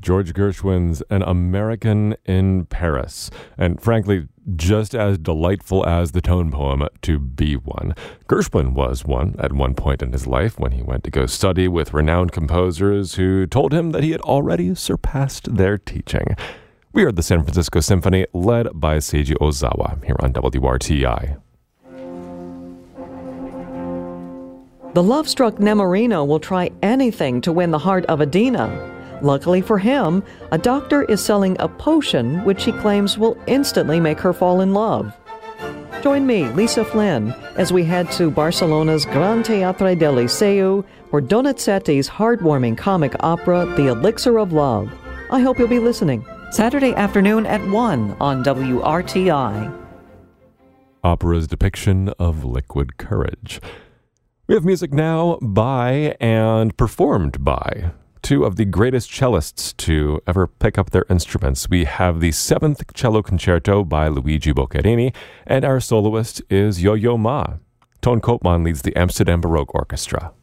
George Gershwin's An American in Paris, and frankly, just as delightful as the tone poem to be one. Gershwin was one at one point in his life when he went to go study with renowned composers who told him that he had already surpassed their teaching. We are the San Francisco Symphony, led by Seiji Ozawa, here on WRTI. The love-struck Nemorino will try anything to win the heart of Adina. Luckily for him, a doctor is selling a potion which he claims will instantly make her fall in love. Join me, Lisa Flynn, as we head to Barcelona's Gran Teatre del Liceu for Donizetti's heartwarming comic opera, The Elixir of Love. I hope you'll be listening. Saturday afternoon at 1 on WRTI. Opera's depiction of liquid courage. We have music now by and performed by two of the greatest cellists to ever pick up their instruments. We have the 7th Cello Concerto by Luigi Boccherini, and our soloist is Yo-Yo Ma. Toon Koopman leads the Amsterdam Baroque Orchestra.